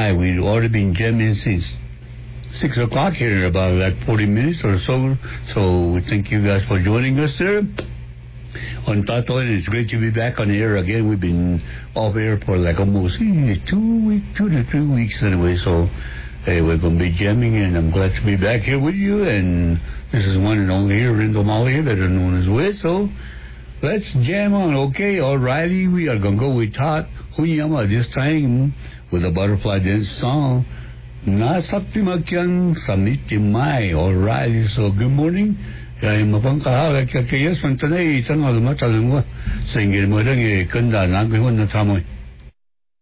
tonight. We've already been jamming since 6 o'clock here, about like 40 minutes or so. So we thank you guys for joining us there on Tato, and it's great to be back on air again. We've been off air for like almost 2 to 3 weeks anyway. So hey, we're going to be jamming, and I'm glad to be back here with you. And this is one and only here, Rendo Malia, better known as Wiz. So let's jam on, okay? Alrighty, we are going to go with Tat Hunyama this time with a butterfly dance song. Nasaptimakyang samitimay. Alrighty, so good morning. Kaya mapangkahawag kaya yes, man tanay isang alumatalang wa. Sa ingin mo lang, kanda na, gawin na tamoy.